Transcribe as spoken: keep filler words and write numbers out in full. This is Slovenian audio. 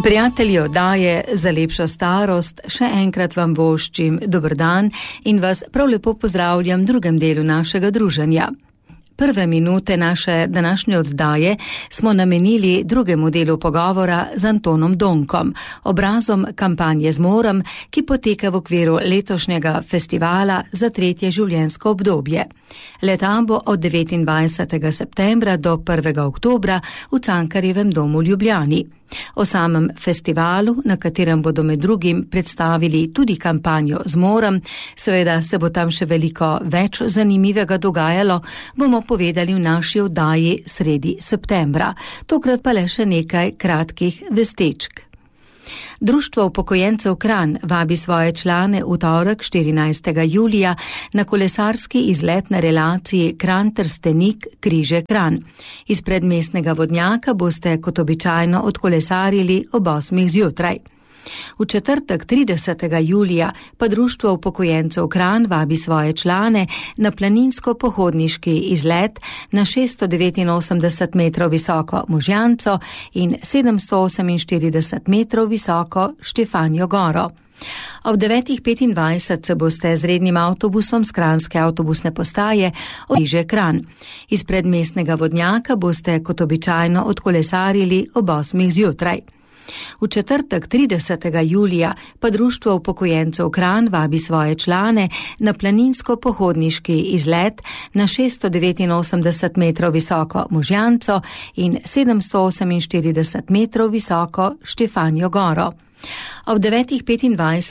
Prijatelji oddaje Za lepšo starost, še enkrat vam voščim dober dan in vas prav lepo pozdravljam v drugem delu našega druženja. Prve minute naše današnje oddaje smo namenili drugemu delu pogovora z Antonom Donkom, obrazom kampanje Zmorem, ki poteka v okviru letošnjega festivala za tretje življenjsko obdobje. Leta bo od devetindvajsetega septembra do prvega oktobra v Cankarjevem domu v Ljubljani. O samem festivalu, na katerem bodo med drugim predstavili tudi kampanjo Zmorem, seveda se bo tam še veliko več zanimivega dogajalo, bomo povedali v naši oddaji sredi septembra. Tokrat pa le še nekaj kratkih vestečk. Društvo upokojencev Kranj vabi svoje člane v torek štirinajstega julija na kolesarski izlet na relaciji Kranj-Trstenik-Križe-Kranj. Iz predmestnega vodnjaka boste kot običajno odkolesarili ob osmih zjutraj. V četrtek tridesetega julija pa Društvo upokojencev Kranj vabi svoje člane na planinsko-pohodniški izlet na šeststo devetinosemdeset metrov visoko Možjanco in sedemsto oseminštirideset metrov visoko Štefanjo goro. Ob devetih petindvajset se boste z rednim avtobusom s kranjske avtobusne postaje Križe Kranj. Iz predmestnega vodnjaka boste kot običajno odkolesarili ob osmih zjutraj. V četrtek tridesetega julija pa Društvo upokojencev Kranj vabi svoje člane na planinsko-pohodniški izlet na šeststo devetinosemdeset metrov visoko Možjanco in sedemsto oseminštirideset metrov visoko Štefanjo goro. Ob devetih petindvajset